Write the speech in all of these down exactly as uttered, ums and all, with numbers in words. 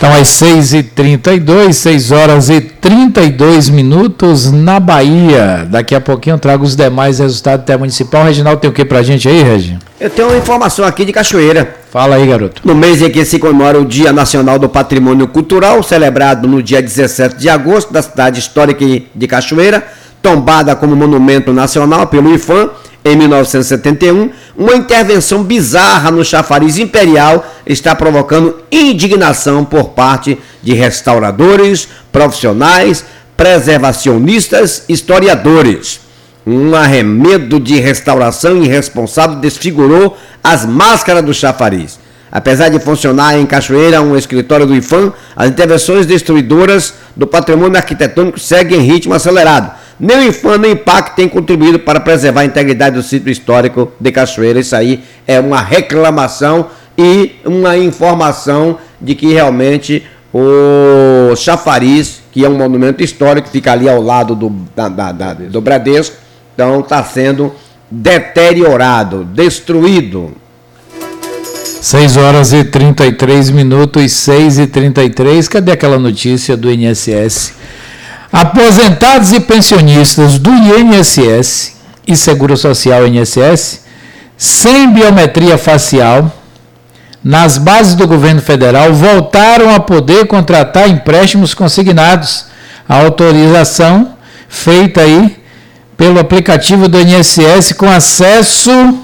Então, às seis e trinta e dois, seis horas e trinta e dois minutos na Bahia. Daqui a pouquinho eu trago os demais resultados até municipal. Reginaldo, tem o que pra gente aí, Regi? Eu tenho uma informação aqui de Cachoeira. Fala aí, garoto. No mês em que se comemora o Dia Nacional do Patrimônio Cultural, celebrado no dia dezessete de agosto, da cidade histórica de Cachoeira, tombada como monumento nacional pelo IPHAN, em mil novecentos e setenta e um, uma intervenção bizarra no chafariz imperial está provocando indignação por parte de restauradores, profissionais, preservacionistas, historiadores. Um arremedo de restauração irresponsável desfigurou as máscaras do chafariz. Apesar de funcionar em Cachoeira um escritório do IPHAN, as intervenções destruidoras do patrimônio arquitetônico seguem em ritmo acelerado. Nem o IPHAN nem o I P A C têm contribuído para preservar a integridade do sítio histórico de Cachoeira. Isso aí é uma reclamação e uma informação de que realmente o chafariz, que é um monumento histórico, fica ali ao lado do, da, da, da, do Bradesco, então está sendo deteriorado, destruído. seis horas e trinta e três minutos, seis e trinta e três. Cadê aquela notícia do I N S S? Aposentados e pensionistas do I N S S e Seguro Social I N S S, sem biometria facial, nas bases do governo federal, voltaram a poder contratar empréstimos consignados. A autorização feita aí pelo aplicativo do I N S S com acesso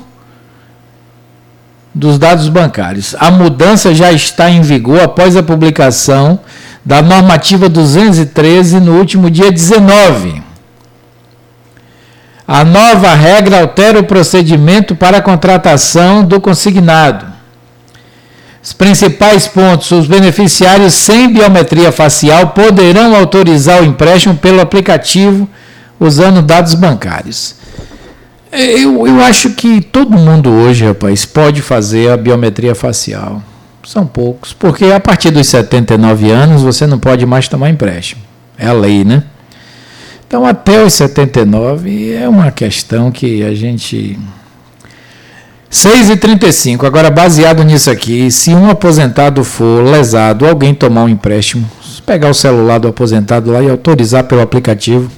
dos dados bancários. A mudança já está em vigor após a publicação da normativa duzentos e treze no último dia dezenove. A nova regra altera o procedimento para a contratação do consignado. Os principais pontos: os beneficiários sem biometria facial poderão autorizar o empréstimo pelo aplicativo usando dados bancários. Eu, eu acho que todo mundo hoje, rapaz, pode fazer a biometria facial. São poucos, porque a partir dos setenta e nove anos você não pode mais tomar empréstimo. É a lei, né? Então, até os setenta e nove é uma questão que a gente... seis e trinta e cinco, agora baseado nisso aqui, se um aposentado for lesado, alguém tomar um empréstimo, pegar o celular do aposentado lá e autorizar pelo aplicativo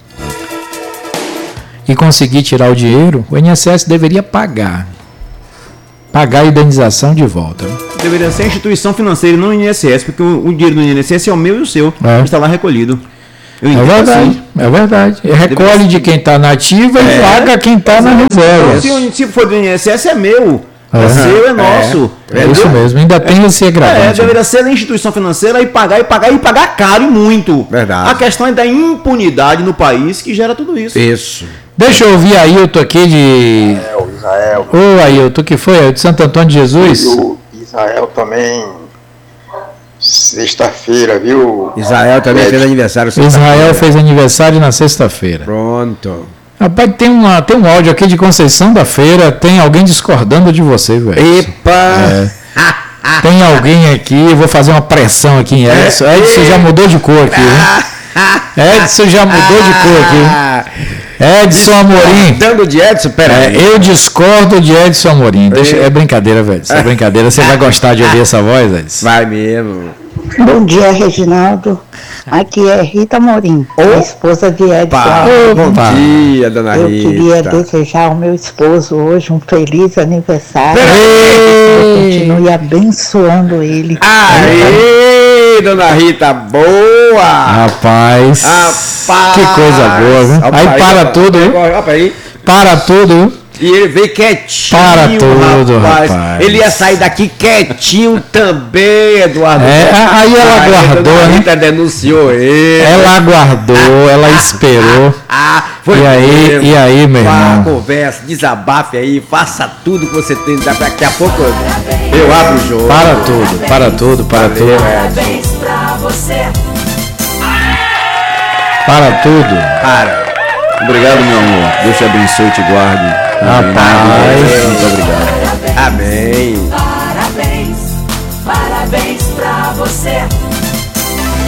e conseguir tirar o dinheiro, o I N S S deveria pagar. Pagar a indenização de volta. Deveria ser a instituição financeira, não o I N S S, porque o, o dinheiro do I N S S é o meu e o seu, é. Está lá recolhido. É verdade, assim. é verdade. Recolhe Deve... de quem está na ativa é. e paga quem está na reserva. Se, se for do I N S S é meu, é uhum. seu, é nosso. É, é isso mesmo, ainda tem esse agravante. É, deveria ser na instituição financeira e pagar, e pagar, e pagar caro e muito. Verdade. A questão é da impunidade no país que gera tudo isso. Isso. Deixa eu ouvir Ailton aqui de... Israel, Israel. Ô Ailton, o que foi? É de Santo Antônio de Jesus? O Israel também, sexta-feira, viu? Israel também é, fez aniversário Israel fez aniversário na sexta-feira. Pronto. Rapaz, tem, uma, tem um áudio aqui de Conceição da Feira, tem alguém discordando de você, velho. Epa! É. Tem alguém aqui, eu vou fazer uma pressão aqui em Edson. Edson já mudou de cor aqui, hein? Edson já mudou de cor aqui. Edson Amorim. Dando de Edson, peraí. É, eu discordo de Edson Amorim. Deixa, é brincadeira, velho. Isso é brincadeira. Você vai gostar de ouvir essa voz, Edson? Vai mesmo. Bom dia, Reginaldo. Aqui é Rita Amorim, oh. a esposa de Edson. Oh, bom Opa. dia, dona eu Rita. Eu queria desejar ao meu esposo hoje um feliz aniversário. Eu continue abençoando ele. Aê, dona Rita, boa! Rapaz, Rapaz. Que coisa boa, viu? Aí, aí para aí, tudo, hein? Aí. Para tudo. E ele veio quietinho, Para tudo, rapaz. rapaz. Ele ia sair daqui quietinho também, Eduardo. É, aí ela aí, aguardou, né? A Rita denunciou ele. Ela aguardou, ela esperou. Ah, foi e aí, mesmo. E aí, meu irmão? Conversa, desabafe aí, faça tudo que você tem. Daqui a pouco eu, eu abro o jogo. Para tudo, para tudo, para Valeu, tudo. Parabéns pra você. Para tudo. Para. Obrigado, meu amor. Deus te abençoe e te guarde. Rapaz, muito obrigado. Amém. Parabéns, parabéns pra você.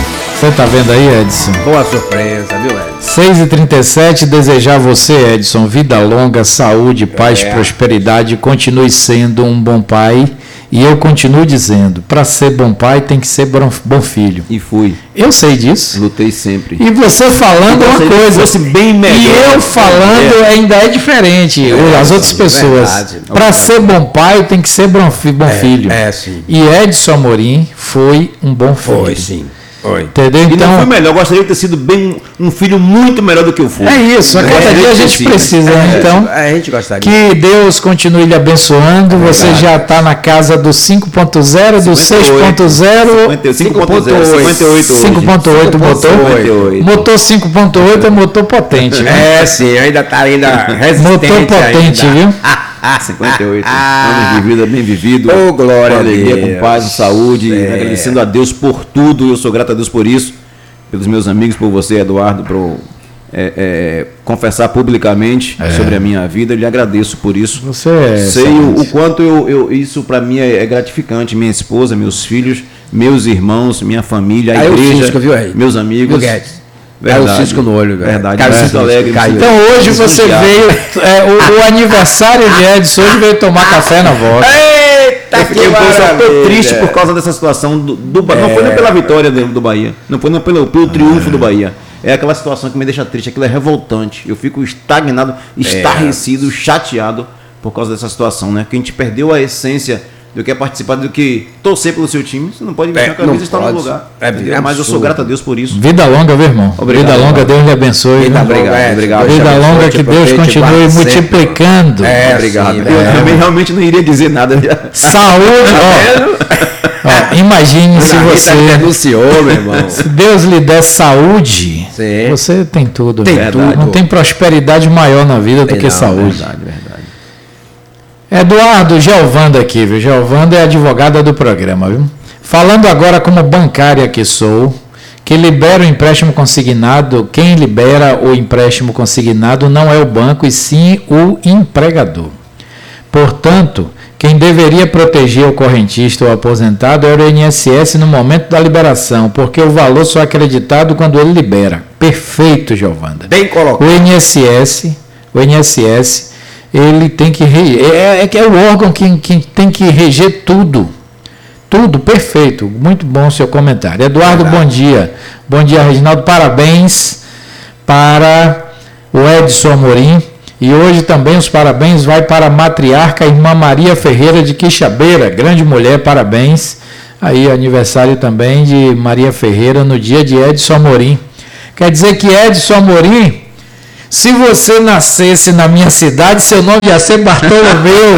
Você tá vendo aí, Edson? Boa surpresa, viu, Edson? seis e trinta e sete, desejar a você, Edson, vida longa, saúde, paz, É. prosperidade, continue sendo um bom pai. E eu continuo dizendo, para ser bom pai tem que ser bom bom filho. E fui. Eu sei disso. Lutei sempre. E você falando é uma Se coisa, fosse bem melhor. e eu falando ainda é diferente, É, as outras sim, pessoas. verdade. Para ser bom pai tem que ser bom, fi- bom filho. É, sim. E Edson Amorim foi um bom filho. Foi, sim. Foi. Entendeu? E não Então, fui melhor, gostaria de ter sido bem um filho muito melhor do que eu fui. é isso, a cada Gostaria dia a de ter gente sido. precisa, né? Então, É, a gente gostaria. que Deus continue lhe abençoando. Você já está na casa do cinco ponto zero, do seis ponto zero, cinco ponto zero, cinquenta e oito hoje. cinco ponto oito motor. cinquenta e oito. Motor cinco ponto oito é motor potente, né? É, sim, ainda tá ainda resistente. Motor potente, ainda. viu? cinquenta e oito anos de vida bem vivido. Ô, glória com a alegria, Deus. com paz, com saúde, É. agradecendo a Deus por tudo. Eu sou grato a Deus por isso, pelos meus amigos, por você, Eduardo, por é, é, confessar publicamente sobre a minha vida. Eu lhe agradeço por isso. Você é Sei o, o excelente. quanto eu, eu- isso para mim é, é gratificante. Minha esposa, meus filhos, meus irmãos, minha família, a Caiu o igreja, cisco, viu, aí? meus amigos. Viu, Guedes? Caiu o cisco no olho, velho. Verdade. Caiu o Muito cisco, alegre. caiu. muito Então hoje você lisonjeado. veio, é, o, o aniversário de Edson hoje veio tomar café na volta. Eita, Eu fiquei um pouco maravilha. triste por causa dessa situação do, do Ba- Não foi nem pela vitória do, do Bahia, não foi nem pelo, pelo triunfo do Bahia. É aquela situação que me deixa triste, aquilo é revoltante. Eu fico estagnado, estarrecido, chateado por causa dessa situação, né? Que a gente perdeu a essência do que é participar, do que torcer pelo seu time. Você não pode vestir É, a camisa não e estar no pode. lugar. É entendeu? Mas eu sou absurdo. grato a Deus por isso. Vida longa, viu, irmão? Obrigado, Vida longa, irmão. Deus lhe abençoe. Vida viu? obrigado, Obrigado, obrigado. Vida Deus longa, abençoe, que te Deus protege, continue guarde sempre. multiplicando. É, Obrigado. sim, eu é. também realmente não iria dizer nada. Saúde, ó. Ó, imagine se Ana Rita você, denunciou, meu irmão. se Deus lhe der saúde, Sim. você tem tudo. Tem velho. tudo. Não tem prosperidade maior na vida do Tem que não, saúde. Verdade, verdade. Eduardo, Geovanda aqui, viu? Geovanda é advogada do programa, viu? Falando agora como bancária que sou, que libera o empréstimo consignado, quem libera o empréstimo consignado não é o banco, e sim o empregador. Portanto, quem deveria proteger o correntista ou aposentado é o I N S S no momento da liberação, porque o valor só é acreditado quando ele libera. Perfeito, Geovanda. Bem O colocado. I N S S, o I N S S, ele tem que re- é, é que é o órgão que, que tem que reger tudo. Tudo, perfeito. Muito bom o seu comentário. Eduardo, Verdade. bom dia. Bom dia, Reginaldo. Parabéns para o Edson Amorim. E hoje também os parabéns vai para a matriarca irmã Maria Ferreira de Quixabeira. Grande mulher, parabéns. Aí, aniversário também de Maria Ferreira no dia de Edson Amorim. Quer dizer que Edson Amorim, se você nascesse na minha cidade, seu nome ia ser Bartolomeu.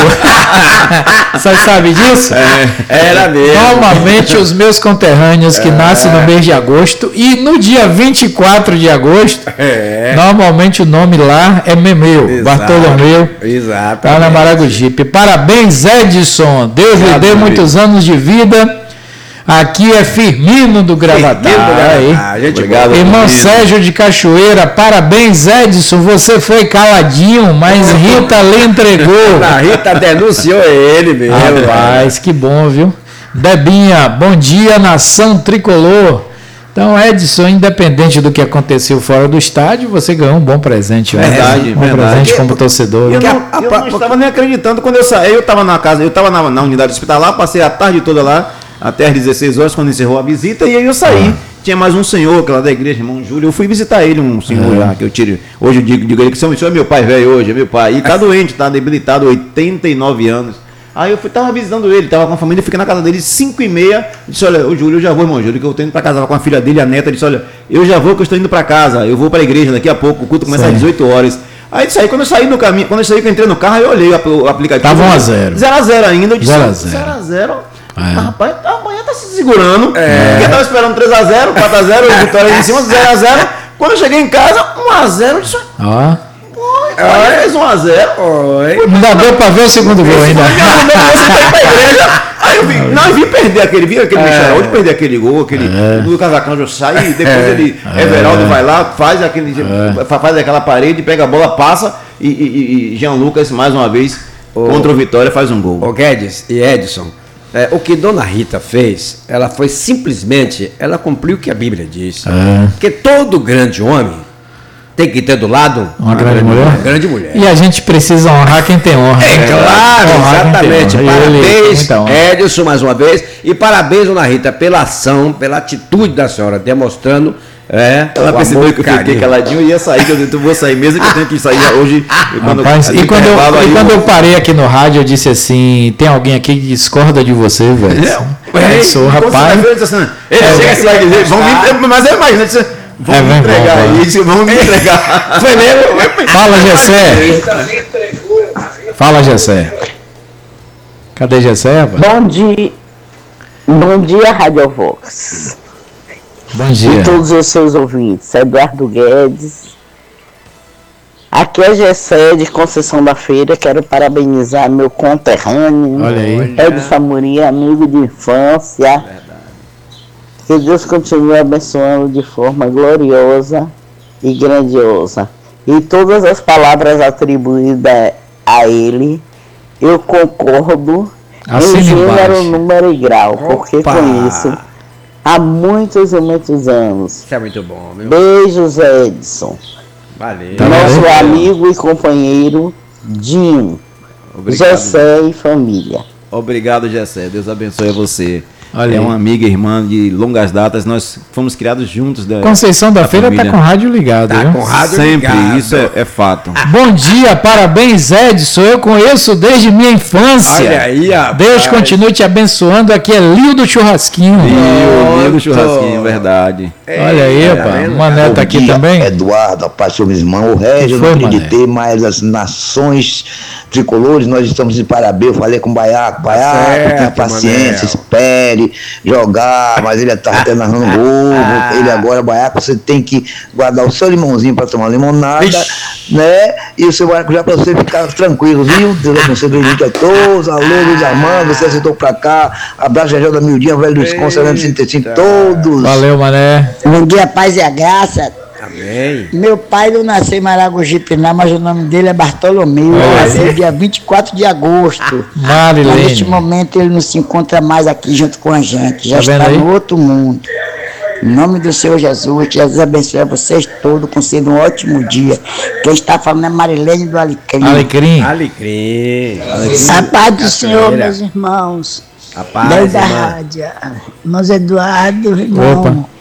Você sabe disso? Era mesmo. Normalmente os meus conterrâneos que nascem no mês de agosto e no dia vinte e quatro de agosto, É. normalmente o nome lá é Memeu, Exato. Bartolomeu, Exato. lá na Maragogipe. Parabéns, Edson. Deus lhe Obrigado, dê meu muitos anos de vida. Aqui é Firmino do Gravatar. aí. Ah, gente, Obrigado. boa. Irmão Firmino. Sérgio de Cachoeira, parabéns, Edson. Você foi caladinho, mas Rita lhe entregou. A Rita denunciou ele mesmo. Rapaz, que bom, viu? Debinha, bom dia, nação tricolor. Então, Edson, independente do que aconteceu fora do estádio, você ganhou um bom presente. né? Verdade, um bom verdade. presente Porque- como torcedor. Eu né? não, a- eu a- não estava nem acreditando quando eu saí. Eu estava na casa, eu estava na, na unidade hospitalar, passei a tarde toda lá, até às dezesseis horas, quando encerrou a visita, e aí eu saí. Tinha mais um senhor, que lá da igreja, irmão Júlio. Eu fui visitar ele, um senhor lá, que eu tiro. Hoje eu digo, digo a ele que o senhor é meu pai velho hoje, é meu pai. E tá doente, tá debilitado, oitenta e nove anos. Aí eu fui, tava visitando ele, tava com a família, eu fiquei na casa dele, cinco e meia. Disse, olha, o Júlio, eu já vou, irmão Júlio, que eu tô indo pra casa com a filha dele, a neta. Disse, olha, eu já vou, que eu estou indo pra casa, eu vou pra igreja daqui a pouco, o culto começa Sim. às dezoito horas. Aí disse, aí quando eu saí no caminho, quando eu saí, que eu entrei no carro, eu olhei o o aplicativo. Tava um a zero. zero a zero ainda, eu disse, zero a zero. zero a zero. É. Mas, rapaz, amanhã tá se segurando. Porque tava esperando três a zero, quatro a zero, vitória em cima, zero a zero. Quando eu cheguei em casa, um a zero, eu disse, Ó, pô, Bahia fez um a zero. Oi. ainda deu para ver o segundo gol ainda. Aí me arrumei, você tá indo pra igreja. Aí eu vi, não, eu vi perder aquele, vi aquele Michel, de perder aquele gol, aquele do Casacanjo sai, e depois ele, Everaldo vai lá, faz aquele, fa- faz aquela parede, pega a bola, passa, e, e, e Jean Lucas, mais uma vez, contra o Vitória, faz um gol. Ô Guedes e Edson, É, o que Dona Rita fez, ela foi simplesmente, ela cumpriu o que a Bíblia diz. É. Porque todo grande homem tem que ter do lado Uma, uma grande, grande mulher. Uma grande mulher. E a gente precisa honrar quem tem honra. É, né? claro, honrar exatamente. Parabéns, ele, Edilson, mais uma vez. E parabéns, Dona Rita, pela ação, pela atitude da senhora, demonstrando. É, ela percebeu que eu fiquei carinho. caladinho e ia sair, que eu disse, eu vou sair mesmo que eu tenho que sair hoje. E quando, Rapaz, eu, e quando, eu, aí, e quando eu parei aqui no rádio, eu disse assim, tem alguém aqui que discorda de você, velho? É, eu sou, rapaz. Ele assim, ele é, chega assim, vai dizer, vão me, mas é mais, né? Vamos é, me entregar bom, isso, vamos me entregar. Foi mesmo? Fala, Gessé. Fala, Gessé. Cadê Gessé, rapaz? Bom dia. Bom dia, Rádio Vox. Bom dia. E todos os seus ouvintes, Eduardo Guedes. Aqui é Gessé de Conceição da Feira. Quero parabenizar meu conterrâneo. Olha aí. Edson Amorim, amigo de infância. Verdade. Que Deus continue abençoando de forma gloriosa e grandiosa. E todas as palavras atribuídas a ele, eu concordo assim em gênero, número e grau, porque conheço há muitos e muitos anos. Isso é muito bom, viu? Beijos, Edson. Valeu. Nosso Valeu. amigo e companheiro Dinho. Gessé e família. Obrigado, Gessé. Deus abençoe você. Olha é aí. uma amiga e irmã de longas datas. Nós fomos criados juntos. Da, Conceição da, da Feira família. Tá com rádio ligado, Tá viu? com rádio Sempre, ligado. isso é, é fato. Bom dia, parabéns, Edson. Eu conheço desde minha infância. Olha aí, rapaz. Deus continue te abençoando. Aqui é Lio do Churrasquinho. Lio, Lio do Churrasquinho, verdade. Olha aí, rapaz. Mané tá aqui dia, também. Eduardo, a paz sobre os irmãos. O Régio, foi, não acreditei, mas as nações tricolores, nós estamos de parabéns. Eu falei com o Baiaco, Baiaco, certo, tenha paciência, Manel. espere jogar, mas ele está até narrando gol. Ele agora, Baiaco, você tem que guardar o seu limãozinho para tomar limonada, Ixi. né? E o seu Baiaco já para você ficar tranquilo, viu? Deus abençoe a todos. Alô, Luiz Armando, você acertou para cá. Abraço, Jajó da Mildinha, velho Luiz Conselho, trinta e cinco, todos. Valeu, Mané. Bom dia, paz e a graça. Amém. Meu pai não nasceu em Maragogi-Piná, mas o nome dele é Bartolomeu. Ele nasceu dia vinte e quatro de agosto. Marilene. Mas neste momento ele não se encontra mais aqui junto com a gente. Já Tá está vendo no aí? outro mundo. Em nome do Senhor Jesus, que Jesus abençoe a vocês todos, conceda um ótimo dia. Quem está falando é Marilene do Alecrim. Alecrim. Alecrim. A paz do Senhor, meus irmãos. A paz, Desde a irmã. rádio. Irmãos Eduardo, irmão. Opa.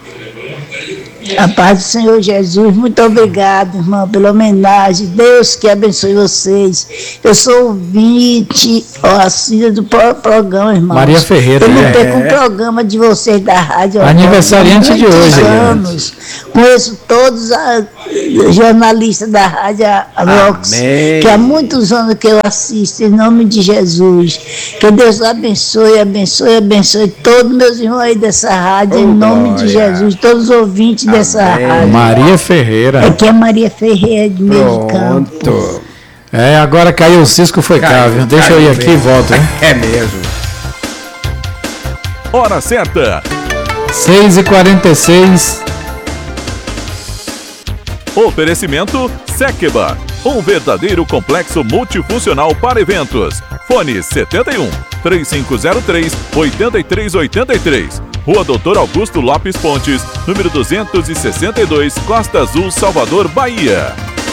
A paz do Senhor Jesus, muito obrigado, irmão, pela homenagem. Deus que abençoe vocês. Eu sou ouvinte, ó, assídua do pro- programa, irmão. Maria Ferreira, Eu não né? perco um É. programa de vocês da rádio. Aniversariante há de muitos hoje, anos. Conheço todos os jornalistas da rádio a Vox, Amém. que há muitos anos que eu assisto, em nome de Jesus. Que Deus abençoe, abençoe, abençoe todos meus irmãos aí dessa rádio, Oh, em nome de glória. Jesus, todos os ouvintes dessa Amém. rádio. Maria Ferreira. Aqui é Maria Ferreira de Meio de Campo. Pronto. É, agora caiu o cisco, foi cá, Caiu, viu? Deixa caiu eu ir aqui e mesmo. volto, hein? É mesmo. Hora certa. seis e quarenta e seis. Oferecimento Sekeba, um verdadeiro complexo multifuncional para eventos. Fone setenta e um, três cinco zero três, oito três oito três. Rua Doutor Augusto Lopes Pontes, número duzentos e sessenta e dois, Costa Azul, Salvador, Bahia.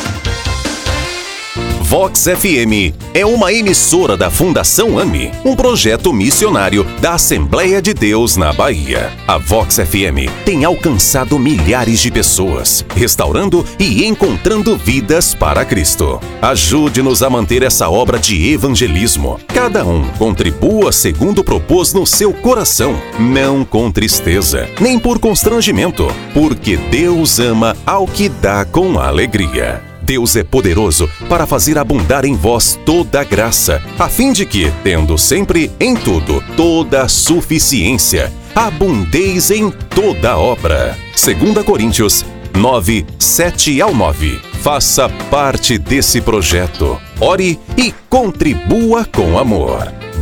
Vox F M é uma emissora da Fundação AMI, um projeto missionário da Assembleia de Deus na Bahia. A Vox F M tem alcançado milhares de pessoas, restaurando e encontrando vidas para Cristo. Ajude-nos a manter essa obra de evangelismo. Cada um contribua segundo propôs no seu coração, não com tristeza, nem por constrangimento, porque Deus ama ao que dá com alegria. Deus é poderoso para fazer abundar em vós toda a graça, a fim de que, tendo sempre em tudo toda a suficiência, abundeis em toda obra. Segunda Coríntios nove, sete ao nove. Faça parte desse projeto. Ore e contribua com amor.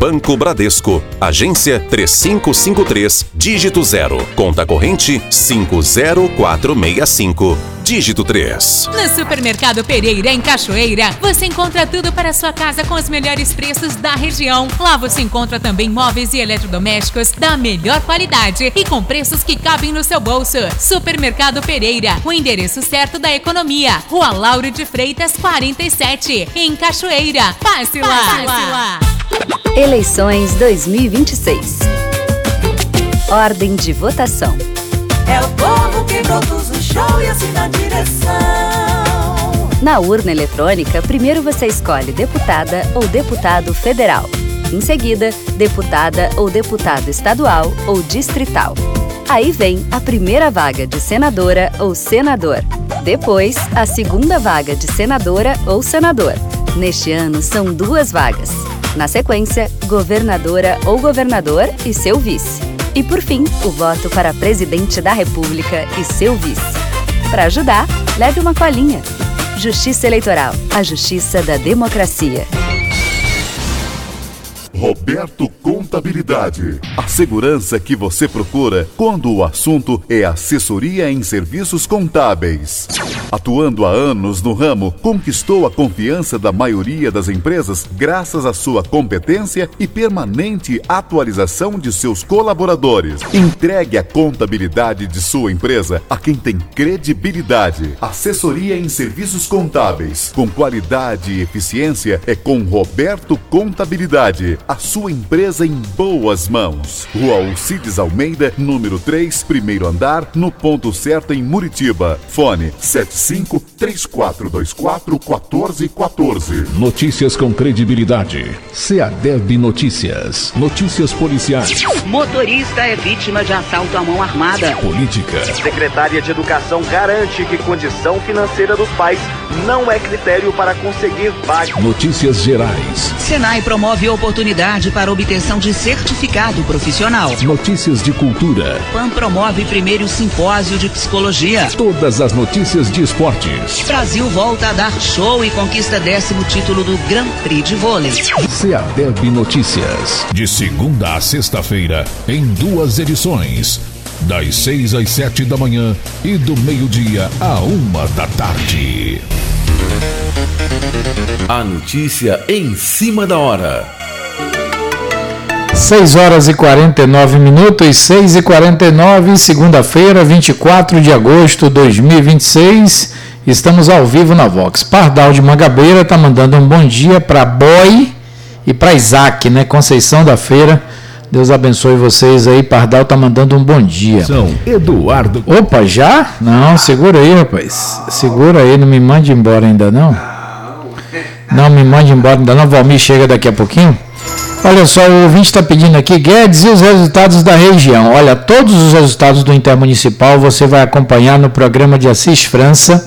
Banco Bradesco, agência três cinco cinco três, dígito zero, conta corrente cinco zero quatro seis cinco, dígito três. No Supermercado Pereira, em Cachoeira, você encontra tudo para a sua casa com os melhores preços da região. Lá você encontra também móveis e eletrodomésticos da melhor qualidade e com preços que cabem no seu bolso. Supermercado Pereira, o endereço certo da economia. Rua Lauro de Freitas, quarenta e sete, em Cachoeira. Passe lá! Passe lá. Eleições dois mil e vinte e seis. Ordem de votação. É o povo que produz o show e assim na direção. Na urna eletrônica, primeiro você escolhe deputada ou deputado federal. Em seguida, deputada ou deputado estadual ou distrital. Aí vem a primeira vaga de senadora ou senador. Depois, a segunda vaga de senadora ou senador. Neste ano, são duas vagas. Na sequência, governadora ou governador e seu vice. E por fim, o voto para presidente da República e seu vice. Para ajudar, leve uma colinha. Justiça Eleitoral, a justiça da democracia. Roberto Contabilidade. A segurança que você procura quando o assunto é assessoria em serviços contábeis. Atuando há anos no ramo, conquistou a confiança da maioria das empresas graças à sua competência e permanente atualização de seus colaboradores. Entregue a contabilidade de sua empresa a quem tem credibilidade. Assessoria em serviços contábeis, com qualidade e eficiência, é com Roberto Contabilidade. A sua empresa em boas mãos. Rua Alcides Almeida, número três, primeiro andar, no ponto certo em Muritiba. Fone sete cinco três quatro dois quatro um quatro um quatro. Notícias com credibilidade. Seadeb Notícias. Notícias policiais. Motorista é vítima de assalto à mão armada. Política. Secretária de Educação garante que condição financeira dos pais não é critério para conseguir vaga. Notícias gerais. Senai promove oportunidade para obtenção de certificado profissional. Notícias de cultura. P A N promove primeiro simpósio de psicologia. Todas as notícias de esportes. Brasil volta a dar show e conquista décimo título do Grand Prix de vôlei. Seadeb Notícias. De segunda a sexta-feira, em duas edições. Das seis às sete da manhã e do meio-dia à uma da tarde. A notícia em cima da hora. seis horas e quarenta e nove minutos, seis e quarenta e nove, segunda-feira, vinte e quatro de agosto de dois mil e vinte e seis. Estamos ao vivo na Vox. Pardal de Mangabeira está mandando um bom dia para Boy e para Isaac, né? Conceição da Feira. Deus abençoe vocês aí. Pardal tá mandando um bom dia. São Eduardo. Opa, já? Não, segura aí, rapaz. Segura aí, não me mande embora ainda não. Não me mande embora ainda não. Valmir chega daqui a pouquinho. Olha só, o ouvinte está pedindo aqui, Guedes, e os resultados da região. Olha, todos os resultados do Intermunicipal você vai acompanhar no programa de Assis França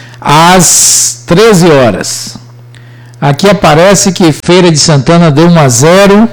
às treze horas. Aqui aparece que Feira de Santana deu um a zero.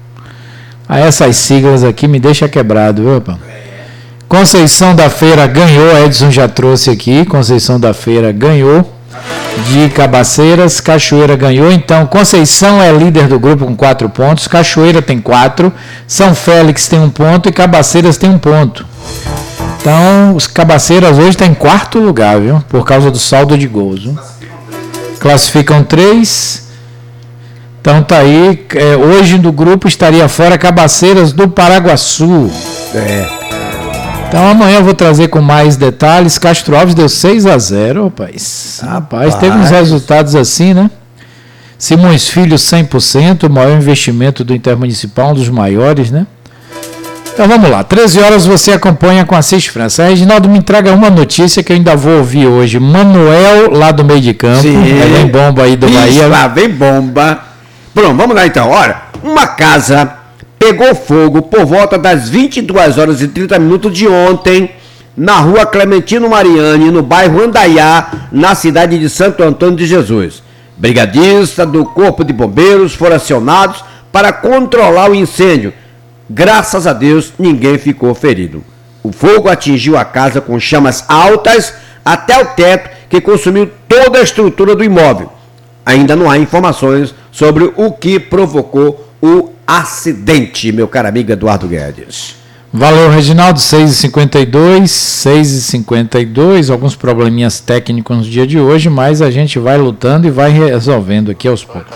A essas siglas aqui me deixa quebrado, viu, rapaz? Conceição da Feira ganhou, a Edson já trouxe aqui, Conceição da Feira ganhou de Cabaceiras, Cachoeira ganhou, então Conceição é líder do grupo com quatro pontos, Cachoeira tem quatro, São Félix tem um ponto e Cabaceiras tem um ponto. Então, os Cabaceiras hoje estão em quarto lugar, viu? Por causa do saldo de gols, viu? Classificam três. Então tá aí, é, hoje do grupo estaria fora Cabaceiras do Paraguaçu. É. Então amanhã eu vou trazer com mais detalhes. Castro Alves deu seis a zero, rapaz. Rapaz, teve uns resultados assim, né? Simões Filho cem por cento, o maior investimento do Intermunicipal, um dos maiores, né? Então vamos lá, treze horas você acompanha com Assis França. A Reginaldo me entrega uma notícia que eu ainda vou ouvir hoje. Manuel, lá do meio de campo. Sim. É bem bomba aí do Isso, Bahia. lá vem bomba. Pronto, vamos lá então. Olha, uma casa pegou fogo por volta das vinte e duas horas e trinta minutos de ontem, na rua Clementino Mariani, no bairro Andaiá, na cidade de Santo Antônio de Jesus. Brigadistas do Corpo de Bombeiros foram acionados para controlar o incêndio. Graças a Deus, ninguém ficou ferido. O fogo atingiu a casa com chamas altas até o teto, que consumiu toda a estrutura do imóvel. Ainda não há informações sobre o que provocou o acidente, meu caro amigo Eduardo Guedes. Valeu, Reginaldo, seis e cinquenta e dois, seis e cinquenta e dois, alguns probleminhas técnicos no dia de hoje, mas a gente vai lutando e vai resolvendo aqui aos poucos.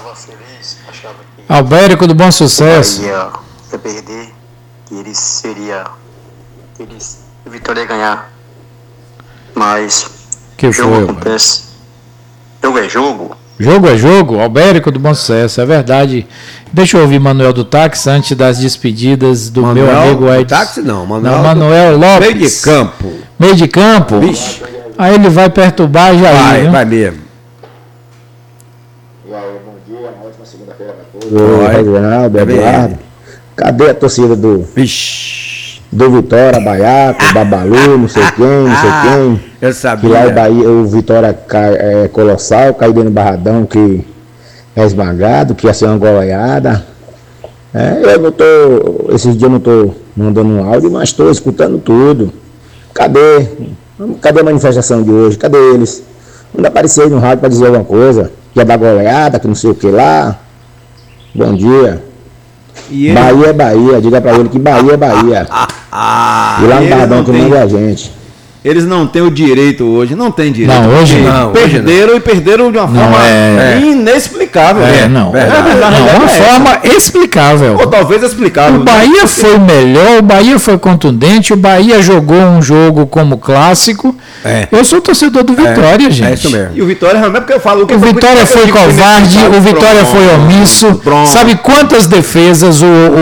Albérico do Bom Sucesso. Bahia ia perder, que ele seria, eles, o Vitória ia ganhar, mas que jogo foi, acontece, jogo é jogo. Jogo é jogo, Albérico do Bom Sucesso, é verdade. Deixa eu ouvir Manuel do Táxi antes das despedidas do Manuel meu amigo Edson. Do Táxi não, Manuel, não, Manuel do... Lopes. Meio de campo. Meio de campo? Vixe. Aí ele vai perturbar já. Vai, viu? vai mesmo. E aí, bom dia, uma ótima segunda-feira para todos. Oi, Reginaldo, Eduardo. Cadê a torcida do... Vixe. Do Vitória, Baiaco, Babalu, não sei quem, não sei quem. Eu sabia. Que lá o, Bahia, o Vitória cai, é colossal, caiu dentro do Barradão, que é esmagado, que ia ser uma goleada. É, eu não tô, esses dias eu não tô mandando um áudio, mas estou escutando tudo. Cadê? Cadê a manifestação de hoje? Cadê eles? Não apareceu aí no rádio para dizer alguma coisa, que ia dar goleada, que não sei o que lá. Bom dia. E ele... Bahia é Bahia, diga pra ele que Bahia é Bahia. Ah, e lá no Barradão que tem... manda a gente. Eles não têm o direito hoje, não tem direito. Não, hoje não. Perderam hoje não. E perderam de uma não, forma é... inexplicável. É, né? não. É, é, não, é uma forma explicável. Ou talvez explicável. O Bahia né? foi melhor, o Bahia foi contundente, o Bahia jogou um jogo como clássico. É. Eu sou torcedor do Vitória, é, gente. É isso mesmo. E o Vitória, realmente, porque eu falo... Que o Vitória foi covarde, o Vitória foi omisso. Pronto. Sabe quantas defesas o,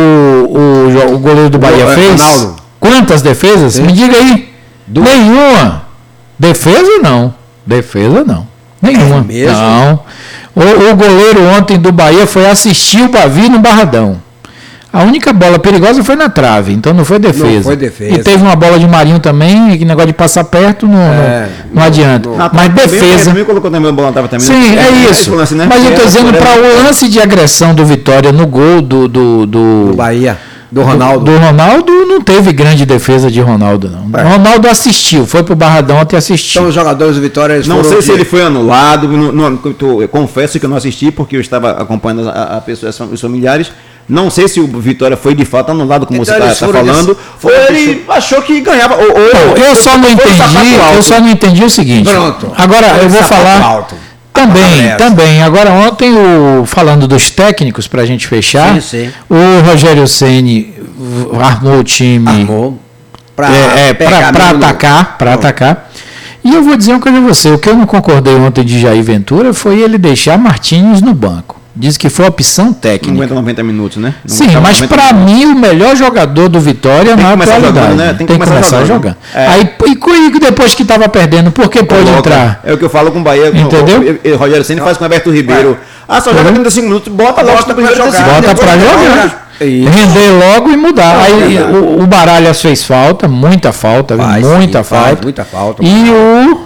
o, o, o goleiro do Bahia o, fez? Ronaldo. Quantas defesas? Sim. Me diga aí. Do... Nenhuma. Defesa não. Defesa não. Nenhuma. É mesmo? Não. O, o goleiro ontem do Bahia foi assistir o Bavi no Barradão. A única bola perigosa foi na trave, então não foi defesa. Não foi defesa. E teve uma bola de Marinho também, que negócio de passar perto não, é, não, não adianta. Não, mas defesa. Também colocou também a bola na trave também. Sim, é isso. É lance, né? Mas eu estou dizendo para o lance de agressão do Vitória no gol do, do, do, do Bahia. Do Ronaldo. Do, do Ronaldo não teve grande defesa de Ronaldo, não. É. O Ronaldo assistiu, foi pro Barradão até assistir. Então os jogadores do Vitória... Eles não sei se ele foi anulado, não, não, eu, eu confesso que eu não assisti, porque eu estava acompanhando a, a pessoa, os familiares. Não sei se o Vitória foi de fato anulado, como então você está tá falando, ou ele achou que ganhava. Ou, ou não, eu só não entendi, eu só não entendi o seguinte. Pronto. Agora eu vou falar... Alto. Também, ah, também. Agora ontem, o, falando dos técnicos, para a gente fechar, sim, sim. O Rogério Ceni armou o time armou para é, é, atacar, para atacar. E eu vou dizer uma coisa a você, o que eu não concordei ontem de Jair Ventura foi ele deixar Martins no banco. Diz que foi opção técnica. Não aguenta noventa minutos, né? Não Sim, mas para mim o melhor jogador do Vitória na atualidade. Jogando, né? Tem que, Tem que começar, começar jogando. É. Aí, e depois que estava perdendo, por que pode Coloca. entrar? É o que eu falo com o Bahia. Entendeu? O, o, o Rogério Ceni faz com o Alberto Ribeiro. É. Ah, só joga trinta e cinco minutos, bota logo para jogar. Bota para jogar. Isso. Render logo e mudar. Aí, o, o Baralhas fez falta, muita falta, faz, muita sim, falta. Faz, muita falta. E o...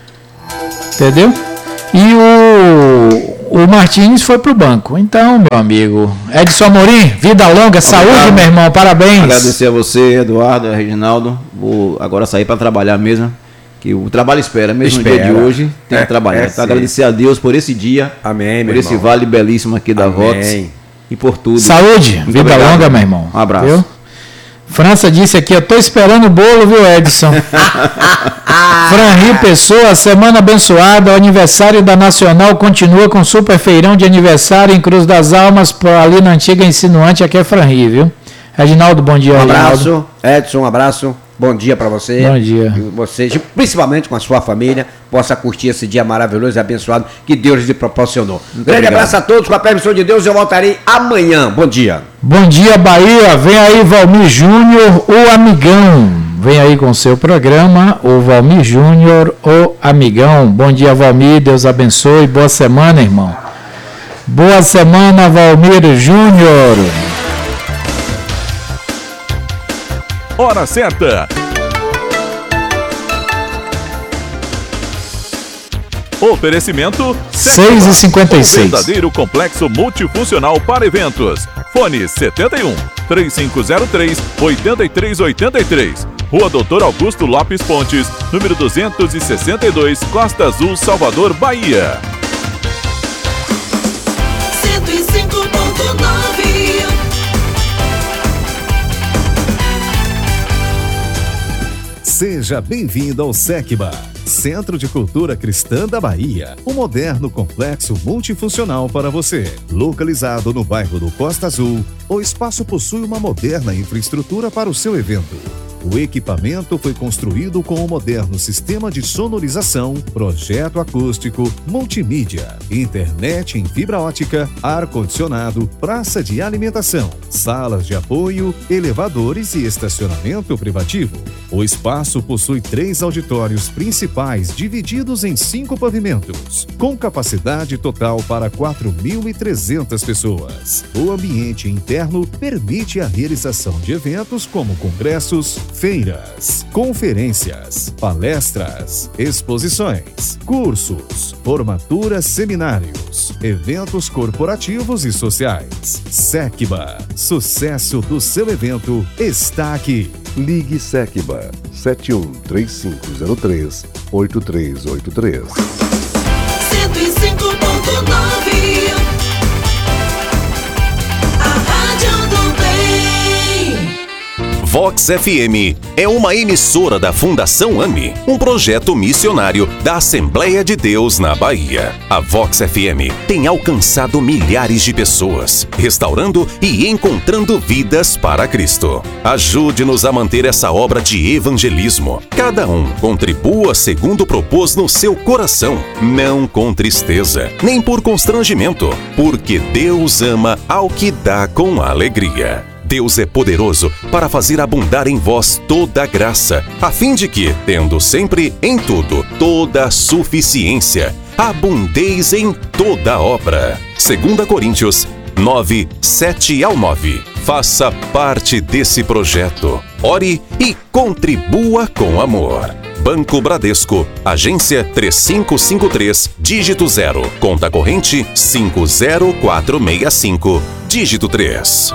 Entendeu? E o... O Martins foi pro banco. Então, meu amigo, Edson Amorim, vida longa, Obrigado. saúde, meu irmão, parabéns. Agradecer a você, Eduardo, a Reginaldo. Vou agora sair para trabalhar mesmo, que o trabalho espera, mesmo espera. no dia de hoje, tem é, que trabalhar. É, então, agradecer a Deus por esse dia, Amém, por meu esse irmão. vale belíssimo aqui da Vox e por tudo. Saúde, Muito vida obrigado, longa, meu irmão. Um abraço. Viu? França disse aqui, eu tô esperando o bolo, viu, Edson? Franri Pessoa, semana abençoada, o aniversário da Nacional continua com super feirão de aniversário em Cruz das Almas, ali na antiga Insinuante, aqui é Franri, viu? Reginaldo, bom dia, Um abraço, Reginaldo. Edson, um abraço. Bom dia para você. Bom dia. E você, principalmente com a sua família, possa curtir esse dia maravilhoso e abençoado que Deus lhe proporcionou. Muito Grande obrigado. abraço a todos, com a permissão de Deus, eu voltarei amanhã. Bom dia. Bom dia, Bahia. Vem aí, Valmir Júnior, o amigão. Vem aí com o seu programa, o Valmir Júnior, o amigão. Bom dia, Valmir. Deus abençoe. Boa semana, irmão. Boa semana, Valmir Júnior. Hora certa. Oferecimento seis e cinquenta e seis. Um verdadeiro complexo multifuncional para eventos. Fone setenta e um, três cinco zero três, oito três oito três. Rua Doutor Augusto Lopes Pontes, número duzentos e sessenta e dois, Costa Azul, Salvador, Bahia. cento e cinco ponto nove Seja bem-vindo ao SECBA, Centro de Cultura Cristã da Bahia, um moderno complexo multifuncional para você. Localizado no bairro do Costa Azul, o espaço possui uma moderna infraestrutura para o seu evento. O equipamento foi construído com um moderno sistema de sonorização, projeto acústico, multimídia, internet em fibra ótica, ar-condicionado, praça de alimentação, salas de apoio, elevadores e estacionamento privativo. O espaço possui três auditórios principais divididos em cinco pavimentos, com capacidade total para quatro mil e trezentas pessoas. O ambiente interno permite a realização de eventos como congressos, feiras, conferências, palestras, exposições, cursos, formaturas, seminários, eventos corporativos e sociais. SECBA, sucesso do seu evento está aqui. Ligue SECBA sete um três cinco zero três oito três oito três. cento e cinco ponto nove A Rádio do Bem. Vox F M é uma emissora da Fundação AMI, um projeto missionário da Assembleia de Deus na Bahia. A Vox F M tem alcançado milhares de pessoas, restaurando e encontrando vidas para Cristo. Ajude-nos a manter essa obra de evangelismo. Cada um contribua segundo propôs no seu coração, não com tristeza, nem por constrangimento, porque Deus ama ao que dá com alegria. Deus é poderoso para fazer abundar em vós toda a graça, a fim de que, tendo sempre em tudo toda a suficiência, abundeis em toda obra. Segunda Coríntios nove, sete ao nove. Faça parte desse projeto. Ore e contribua com amor. Banco Bradesco, agência três cinco cinco três, dígito zero, conta corrente cinco zero quatro seis cinco, dígito três.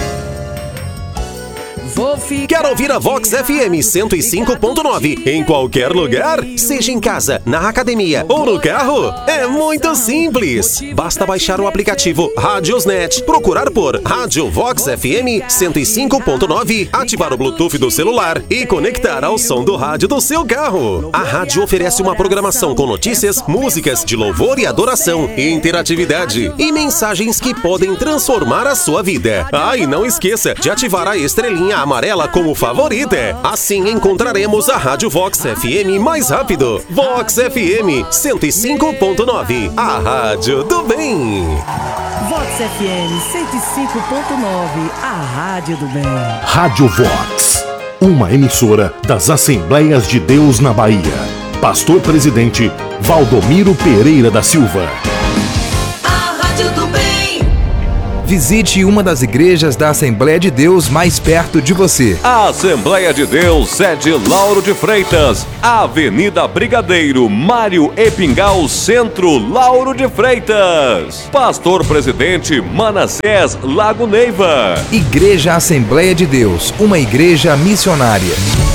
Quer ouvir a Vox F M cento e cinco ponto nove em qualquer lugar? Seja em casa, na academia ou no carro? É muito simples! Basta baixar o aplicativo Radiosnet, procurar por Rádio Vox F M cento e cinco ponto nove, ativar o Bluetooth do celular e conectar ao som do rádio do seu carro. A rádio oferece uma programação com notícias, músicas de louvor e adoração, interatividade e mensagens que podem transformar a sua vida. Ah, e não esqueça de ativar a estrelinha amarela como favorita. Assim encontraremos a Rádio Vox F M mais rápido. Vox F M cento e cinco ponto nove, a rádio do bem. Vox F M cento e cinco ponto nove, a rádio do bem. Rádio Vox, uma emissora das Assembleias de Deus na Bahia. Pastor Presidente Valdomiro Pereira da Silva. A Rádio do Bem. Visite uma das igrejas da Assembleia de Deus mais perto de você. A Assembleia de Deus, sede Lauro de Freitas, Avenida Brigadeiro Mário Epingal, Centro, Lauro de Freitas. Pastor Presidente Manassés Lago Neiva. Igreja Assembleia de Deus, uma igreja missionária.